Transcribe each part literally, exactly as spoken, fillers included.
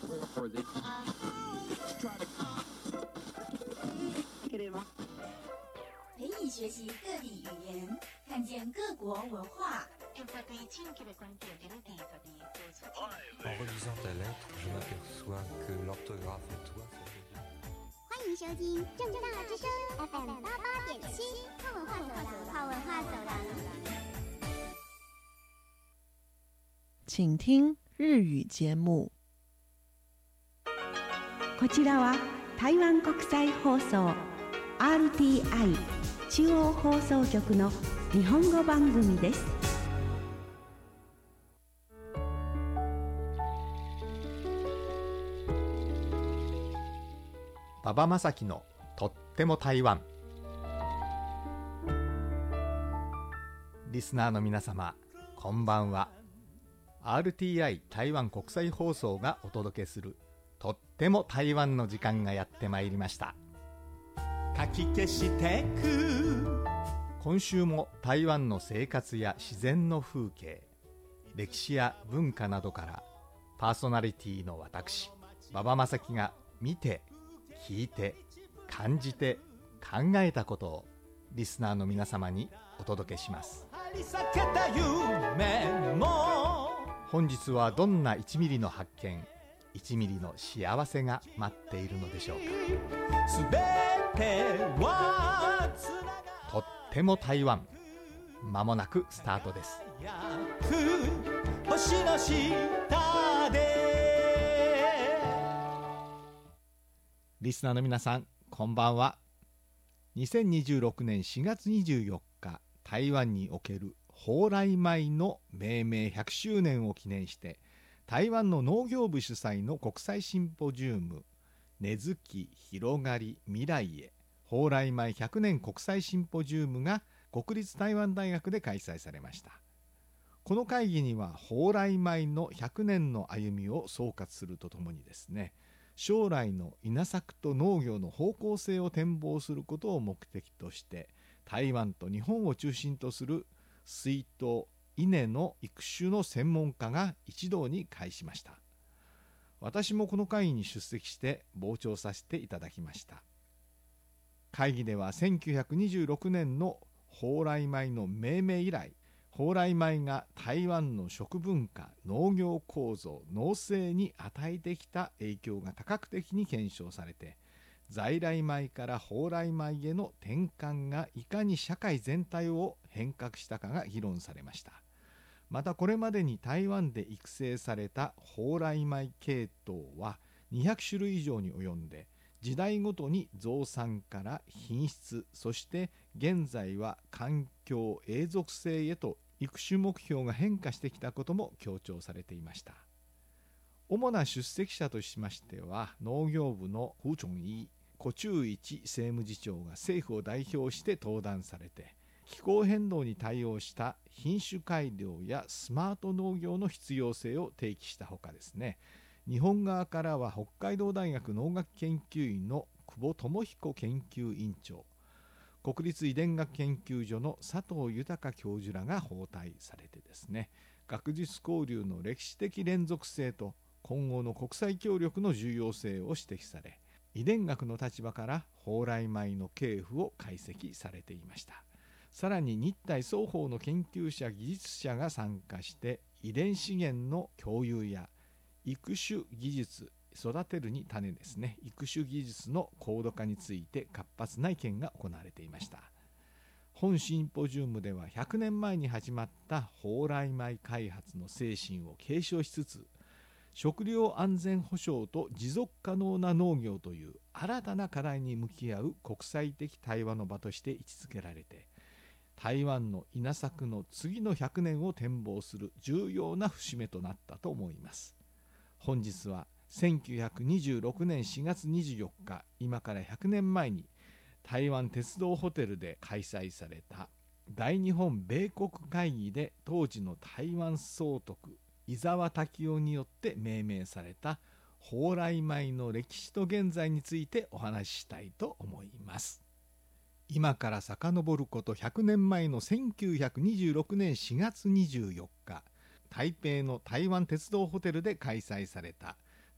陪你学习各地语言，看见各国文化。 En relisant ta lettre, je m'aperçois que l'orthographe et toi, ça devient... 欢迎收听正大之声 F M 八八点七泡文化走廊，泡文化走廊。 请听日语节目。 こちらは台湾国際放送 アールティーアイ 中央放送局の日本語番組です。 馬場正樹のとっても台湾。リスナーの皆様、こんばんは。 アールティーアイ 台湾国際放送がお届けするとっても台湾の時間がやってまいりました。かき消してく。今週も台湾の生活や自然の風景、歴史や文化などからパーソナリティの私馬場正樹が見て聞いて感じて考えたことをリスナーの皆様にお届けします。本日はどんないちミリの発見、いちミリの幸せが待っているのでしょうか。とっても台湾、間もなくスタートです。星の下で。リスナーの皆さん、こんばんは。にせんにじゅうろくねんしがつにじゅうよっか、台湾における蓬莱米の命名ひゃくしゅうねんを記念して、台湾の農業部主催の国際シンポジウム、根付き広がり未来へ蓬莱米ひゃくねん国際シンポジウムが国立台湾大学で開催されました。この会議には蓬莱米のひゃくねんの歩みを総括するとともにですね、将来の稲作と農業の方向性を展望することを目的として、台湾と日本を中心とする水稻、稲の育種の専門家が一堂に会しました。私もこの会議に出席して傍聴させていただきました。会議ではせんきゅうひゃくにじゅうろくねんの蓬莱米の命名以来、蓬莱米が台湾の食文化、農業構造、農政に与えてきた影響が多角的に検証されて、在来米から蓬莱米への転換がいかに社会全体を変革したかが議論されました。またこれまでに台湾で育成された蓬莱米系統はにひゃくしゅるい以上に及んで、時代ごとに増産から品質、そして現在は環境永続性へと育種目標が変化してきたことも強調されていました。主な出席者としましては、農業部の胡忠義、胡忠一政務次長が政府を代表して登壇されて、気候変動に対応した品種改良やスマート農業の必要性を提起したほかですね、日本側からは北海道大学農学研究員の久保智彦研究員長、国立遺伝学研究所の佐藤豊教授らが訪台されてですね、学術交流の歴史的連続性と今後の国際協力の重要性を指摘され、遺伝学の立場から蓬莱米の系譜を解析されていました。さらに日台双方の研究者技術者が参加して遺伝資源の共有や育種技術、育てるに種ですね、育種技術の高度化について活発な意見が行われていました。本シンポジウムではひゃくねんまえに始まった蓬莱米開発の精神を継承しつつ、食料安全保障と持続可能な農業という新たな課題に向き合う国際的対話の場として位置づけられて、台湾の稲作の次のひゃくねんを展望する重要な節目となったと思います。本日はせんきゅうひゃくにじゅうろくねんしがつにじゅうよっか、今からひゃくねんまえに台湾鉄道ホテルで開催された大日本米国会議で当時の台湾総督伊沢滝雄によって命名された蓬莱米の歴史と現在についてお話ししたいと思います。今から遡ることひゃくねんまえのせんきゅうひゃくにじゅうろくねんしがつにじゅうよっか、台北の台湾鉄道ホテルで開催された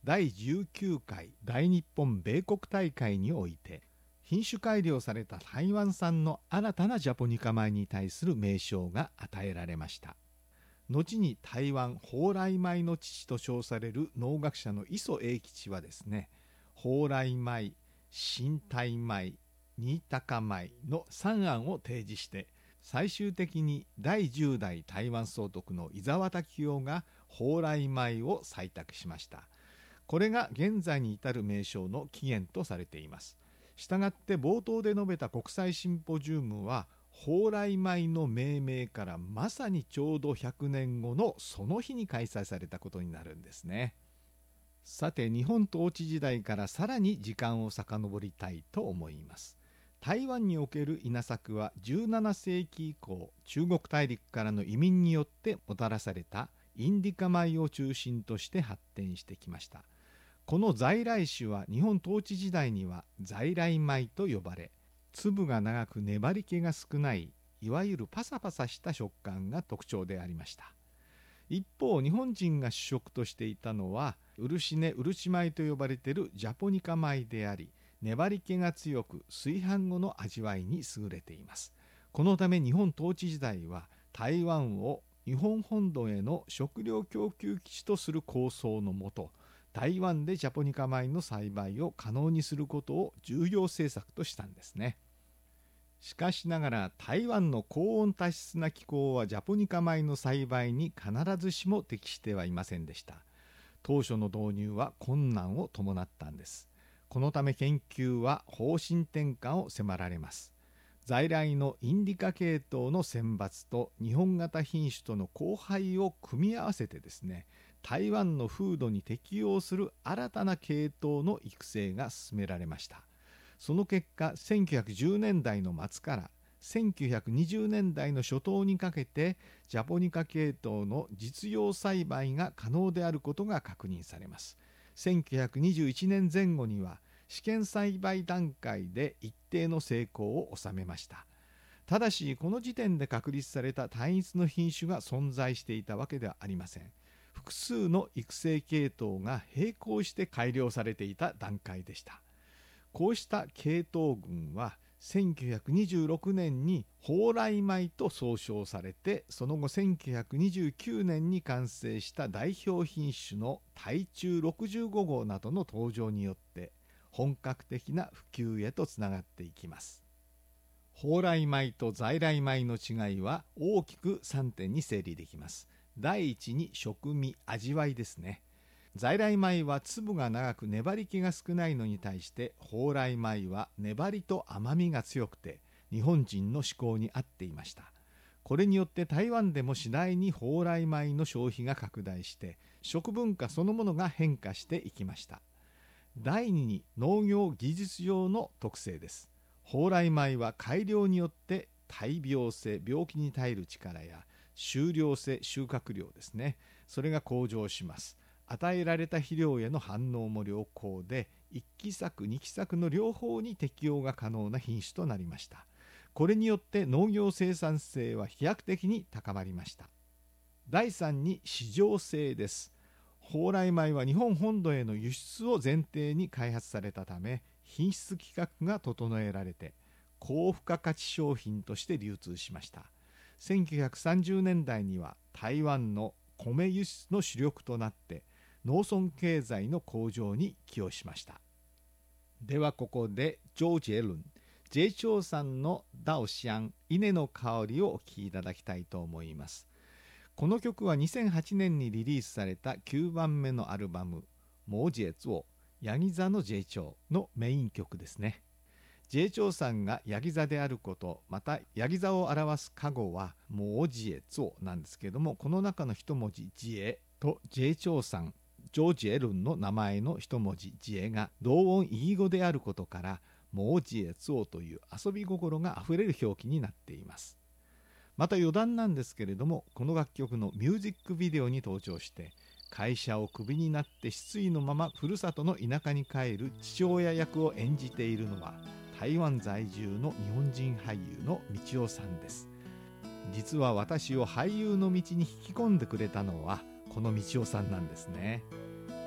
だいじゅうきゅうかい大日本米国大会において品種改良された台湾産の新たなジャポニカ米に対する名称が与えられました。後に台湾蓬莱米の父と称される農学者の磯英吉はですね、蓬莱米、新台米、新高米のさん案を提示して、最終的にだいじゅう代台湾総督の伊沢滝夫が蓬莱米を採択しました。これが現在に至る名称の起源とされています。したがって冒頭で述べた国際シンポジウムは蓬莱米の命名からまさにちょうどひゃくねんごのその日に開催されたことになるんですね。さて、日本統治時代からさらに時間を遡りたいと思います。台湾における稲作はじゅうななせいき以降、中国大陸からの移民によってもたらされたインディカ米を中心として発展してきました。この在来種は日本統治時代には在来米と呼ばれ、粒が長く粘り気が少ない、いわゆるパサパサした食感が特徴でありました。一方、日本人が主食としていたのは漆根漆米と呼ばれているジャポニカ米であり、粘り気が強く炊飯後の味わいに優れています。このため日本統治時代は台湾を日本本土への食料供給基地とする構想のもと、台湾でジャポニカ米の栽培を可能にすることを重要政策としたんですね。しかしながら台湾の高温多湿な気候はジャポニカ米の栽培に必ずしも適してはいませんでした。当初の導入は困難を伴ったんです。このため研究は方針転換を迫られます。在来のインディカ系統の選抜と日本型品種との交配を組み合わせてですね、台湾の風土に適応する新たな系統の育成が進められました。その結果、せんきゅうひゃくじゅうねんだいの末からせんきゅうひゃくにじゅうねんだいの初頭にかけてジャポニカ系統の実用栽培が可能であることが確認されます。せんきゅうひゃくにじゅういちねんぜん後には試験栽培段階で一定の成功を収めました。ただし、この時点で確立された単一の品種が存在していたわけではありません。複数の育成系統が並行して改良されていた段階でした。こうした系統群はせんきゅうひゃくにじゅうろくねんに蓬莱米と総称されて、その後せんきゅうひゃくにじゅうきゅうねんに完成した代表品種の台中ろくじゅうごごうなどの登場によって本格的な普及へとつながっていきます。蓬莱米と在来米の違いは大きくさんてんに整理できます。第一に食味、味わいですね。在来米は粒が長く粘り気が少ないのに対して蓬莱米は粘りと甘みが強くて日本人の嗜好に合っていました。これによって台湾でも次第に蓬莱米の消費が拡大して食文化そのものが変化していきました。第二に農業技術上の特性です。蓬莱米は改良によって耐病性、病気に耐える力や収量性、収穫量ですね、それが向上します。与えられた肥料への反応も良好で、いっき作にき作の両方に適応が可能な品種となりました。これによって農業生産性は飛躍的に高まりました。第三に市場性です。蓬莱米は日本本土への輸出を前提に開発されたため、品質規格が整えられて高付加価値商品として流通しました。せんきゅうひゃくさんじゅうねんだいには台湾の米輸出の主力となって農村経済の向上に寄与しました。ではここで周杰倫、ジェイチョウさんのダオシャン、稲の香りをお聴きいただきたいと思います。この曲はにせんはちねんにリリースされたきゅうばんめのアルバムモージェツオ、ヤギ座のジェイチョウのメイン曲ですね。ジェイチョウさんがヤギ座であること、またヤギ座を表すカゴはモージエツオなんですけれども、この中の一文字ジエとジェイチョウさん、ジョージエルンの名前の一文字ジエが同音異義語であることから、モージエツオという遊び心があふれる表記になっています。また余談なんですけれども、この楽曲のミュージックビデオに登場して会社をクビになって失意のままふるさとの田舎に帰る父親役を演じているのは台湾在住の日本人俳優の道夫さんです。実は私を俳優の道に引き込んでくれたのはこの道夫さんなんですね。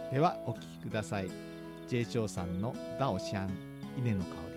ではお聴きください。ジェイチョウさんのダオシャン稲の香り。